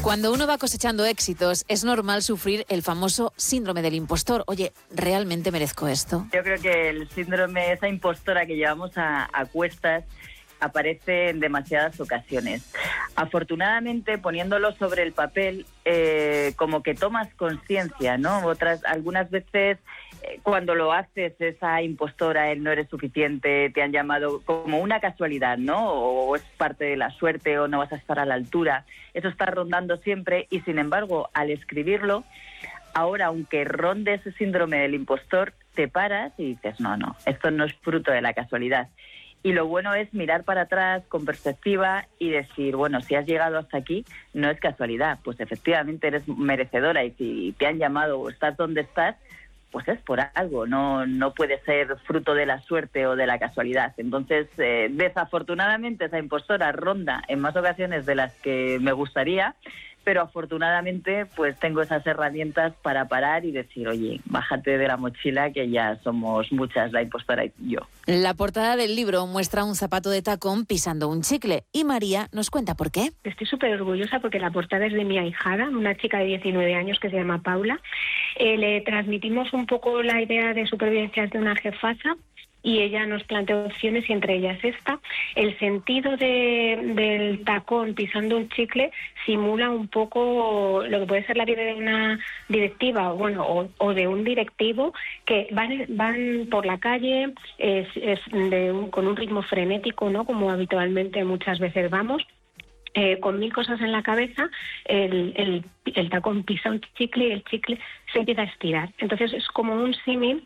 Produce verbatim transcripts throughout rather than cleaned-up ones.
Cuando uno va cosechando éxitos, es normal sufrir el famoso síndrome del impostor. Oye, ¿realmente merezco esto? Yo creo que el síndrome, esa impostora que llevamos a, a cuestas, aparece en demasiadas ocasiones. Afortunadamente, poniéndolo sobre el papel, eh, como que tomas conciencia, ¿no? Otras, algunas veces, eh, cuando lo haces, esa impostora, el no eres suficiente, te han llamado como una casualidad, ¿no? O, o es parte de la suerte, o no vas a estar a la altura. Eso está rondando siempre y, sin embargo, al escribirlo, ahora, aunque ronde ese síndrome del impostor, te paras y dices, no, no, esto no es fruto de la casualidad. Y lo bueno es mirar para atrás con perspectiva y decir, bueno, si has llegado hasta aquí, no es casualidad, pues efectivamente eres merecedora y si te han llamado o estás donde estás, pues es por algo, no, no puede ser fruto de la suerte o de la casualidad. Entonces, eh, desafortunadamente esa impostora ronda en más ocasiones de las que me gustaría, pero afortunadamente pues tengo esas herramientas para parar y decir, oye, bájate de la mochila que ya somos muchas, la impostora y yo. La portada del libro muestra un zapato de tacón pisando un chicle y María nos cuenta por qué. Estoy súper orgullosa porque la portada es de mi ahijada, una chica de diecinueve años que se llama Paula. Eh, le transmitimos un poco la idea de supervivencia de una jefaza y ella nos planteó opciones y entre ellas esta. El sentido de, del tacón pisando un chicle simula un poco lo que puede ser la vida de una directiva bueno, o, o de un directivo que van, van por la calle es, es de un, con un ritmo frenético, ¿no? Como habitualmente muchas veces vamos. Eh, con mil cosas en la cabeza, el, el, el tacón pisa un chicle y el chicle se empieza a estirar. Entonces es como un símil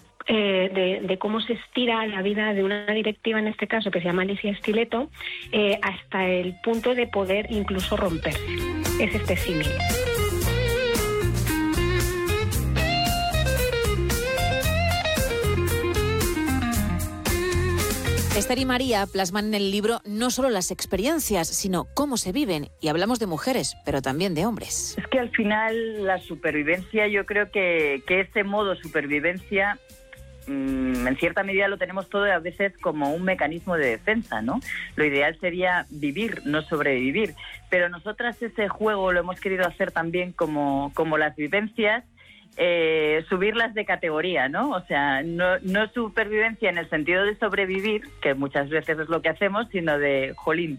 Eh, de, de cómo se estira la vida de una directiva, en este caso, que se llama Alicia Stiletto, eh, hasta el punto de poder incluso romperse. Es este símil. Esther y María plasman en el libro no solo las experiencias, sino cómo se viven. Y hablamos de mujeres, pero también de hombres. Es que al final la supervivencia, yo creo que, que ese modo supervivencia, en cierta medida lo tenemos todo a veces como un mecanismo de defensa, ¿no? Lo ideal sería vivir, no sobrevivir. Pero nosotras ese juego lo hemos querido hacer también como, como las vivencias, eh, subirlas de categoría, ¿no? O sea, no, no supervivencia en el sentido de sobrevivir, que muchas veces es lo que hacemos, sino de, jolín,